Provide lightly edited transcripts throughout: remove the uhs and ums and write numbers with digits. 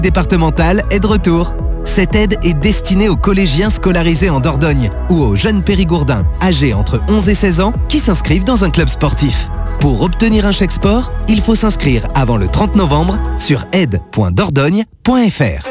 Départementale est de retour. Cette aide est destinée aux collégiens scolarisés en Dordogne ou aux jeunes périgourdins âgés entre 11 et 16 ans qui s'inscrivent dans un club sportif. Pour obtenir un chèque sport, il faut s'inscrire avant le 30 novembre sur aide.dordogne.fr.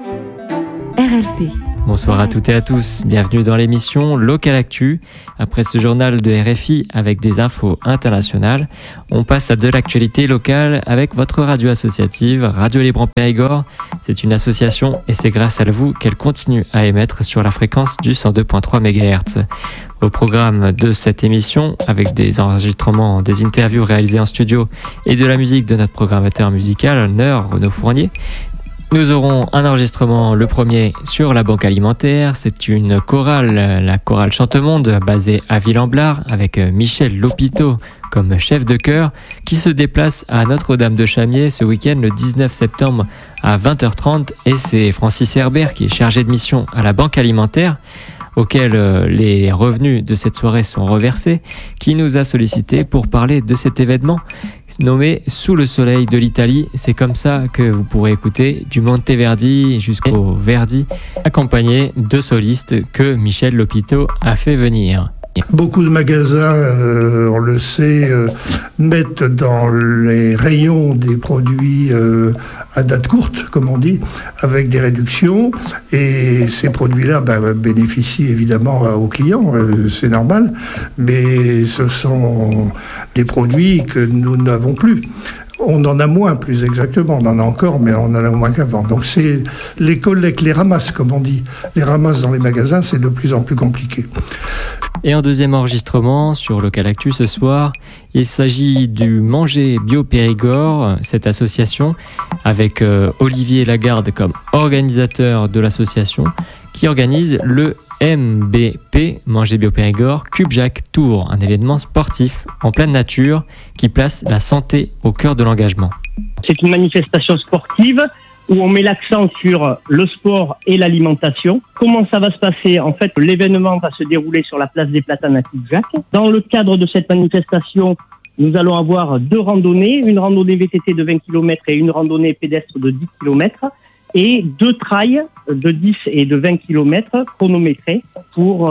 RLP. Bonsoir à toutes et à tous, bienvenue dans l'émission Local Actu. Après ce journal de RFI avec des infos internationales, on passe à de l'actualité locale avec votre radio associative, Radio Libre en Périgord. C'est une association et c'est grâce à vous qu'elle continue à émettre sur la fréquence du 102.3 MHz. Au programme de cette émission, avec des enregistrements, des interviews réalisées en studio et de la musique de notre programmateur musical, Neur Renaud Fournier, nous aurons un enregistrement, le premier, sur la banque alimentaire. C'est une chorale, la chorale Chantemonde, basée à Ville-en-Blard, avec Michel Lopiteau comme chef de chœur, qui se déplace à Notre-Dame-de-Chamiers ce week-end, le 19 septembre à 20h30. Et c'est Francis Herbert, qui est chargé de mission à la banque alimentaire, auquel les revenus de cette soirée sont reversés, qui nous a sollicité pour parler de cet événement nommé Sous le soleil de l'Italie. C'est comme ça que vous pourrez écouter du Monteverdi jusqu'au Verdi, accompagné de solistes que Michel Lopiteau a fait venir. Beaucoup de magasins, on le sait, mettent dans les rayons des produits à date courte, comme on dit, avec des réductions. Et ces produits-là bénéficient évidemment aux clients, c'est normal. Mais ce sont des produits que nous n'avons plus. On en a moins, plus exactement. On en a encore, mais on en a moins qu'avant. Donc c'est les collectes, les ramasses, comme on dit. Les ramasses dans les magasins, c'est de plus en plus compliqué. Et en deuxième enregistrement sur Local Actu ce soir, il s'agit du Manger Bio Périgord, cette association avec Olivier Lagarde comme organisateur de l'association qui organise le MBP, Manger Bio Périgord, Cube Jacques Tour, un événement sportif en pleine nature qui place la santé au cœur de l'engagement. C'est une manifestation sportive où on met l'accent sur le sport et l'alimentation. Comment ça va se passer ? En fait, l'événement va se dérouler sur la place des Platanes à Cube Jacques. Dans le cadre de cette manifestation, nous allons avoir 2 randonnées, une randonnée VTT de 20 km et une randonnée pédestre de 10 km. Et 2 trails de 10 et de 20 km chronométrés pour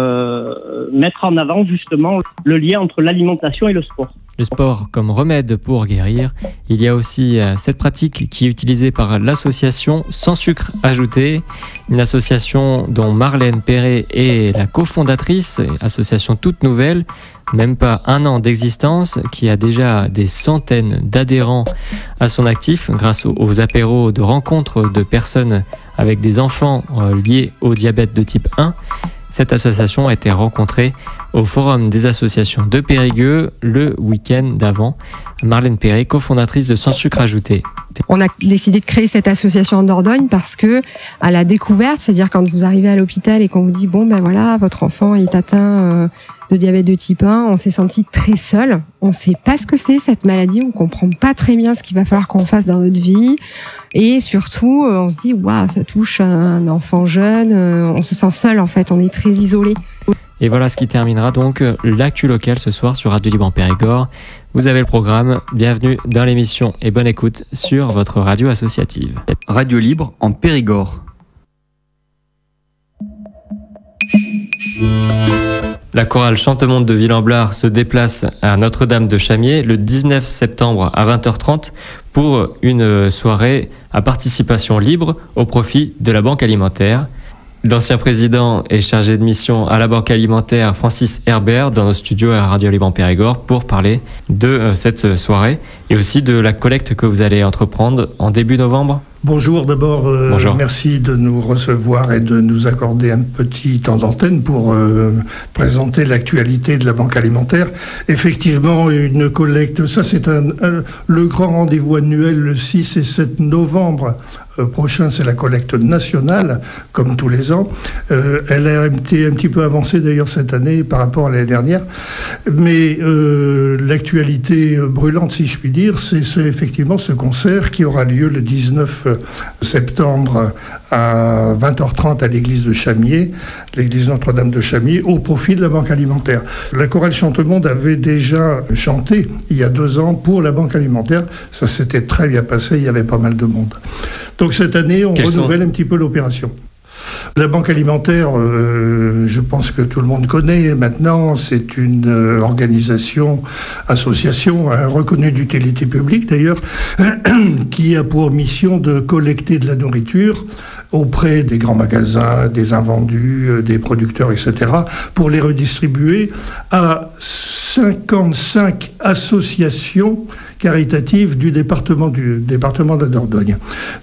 mettre en avant justement le lien entre l'alimentation et le sport. Le sport comme remède pour guérir. Il y a aussi cette pratique qui est utilisée par l'association Sans Sucre Ajouté, une association dont Marlène Perret est la cofondatrice, association toute nouvelle, même pas 1 an d'existence, qui a déjà des centaines d'adhérents à son actif grâce aux apéros de rencontres de personnes avec des enfants liés au diabète de type 1. Cette association a été rencontrée au Forum des associations de Périgueux le week-end d'avant. Marlène Perret, cofondatrice de Sans Sucre Ajouté. On a décidé de créer cette association en Dordogne parce que, à la découverte, c'est-à-dire quand vous arrivez à l'hôpital et qu'on vous dit voilà, votre enfant est atteint de diabète de type 1, on s'est senti très seul. On ne sait pas ce que c'est cette maladie, on comprend pas très bien ce qu'il va falloir qu'on fasse dans notre vie. Et surtout, on se dit, ça touche un enfant jeune, on se sent seul en fait, on est très isolé. Et voilà ce qui terminera donc l'actu locale ce soir sur Radio Libre en Périgord. Vous avez le programme, bienvenue dans l'émission et bonne écoute sur votre radio associative. Radio Libre en Périgord. La chorale Chantemonde de Ville-en-Blard se déplace à Notre-Dame-de-Chamiers le 19 septembre à 20h30 pour une soirée à participation libre au profit de la banque alimentaire. L'ancien président est chargé de mission à la banque alimentaire Francis Herbert dans nos studios à Radio Libre en Périgord pour parler de cette soirée et aussi de la collecte que vous allez entreprendre en début novembre. Bonjour, d'abord, Bonjour. Merci de nous recevoir et de nous accorder un petit temps d'antenne pour présenter l'actualité de la banque alimentaire. Effectivement, une collecte, ça c'est le grand rendez-vous annuel le 6 et 7 novembre prochain, c'est la collecte nationale, comme tous les ans. Elle a été un petit peu avancée d'ailleurs cette année par rapport à l'année dernière, mais l'actualité brûlante, si je puis dire, c'est effectivement ce concert qui aura lieu le 19 septembre à 20h30 à l'église de Chamiers, l'église Notre-Dame de Chamiers, au profit de la Banque alimentaire. La chorale Chante-le-Monde avait déjà chanté il y a 2 ans pour la Banque alimentaire. Ça s'était très bien passé, il y avait pas mal de monde. Donc cette année, on renouvelle un petit peu l'opération. La Banque alimentaire, je pense que tout le monde connaît maintenant, c'est une association reconnue d'utilité publique d'ailleurs, qui a pour mission de collecter de la nourriture auprès des grands magasins, des invendus, des producteurs, etc., pour les redistribuer à 55 associations caritatives du département de la Dordogne.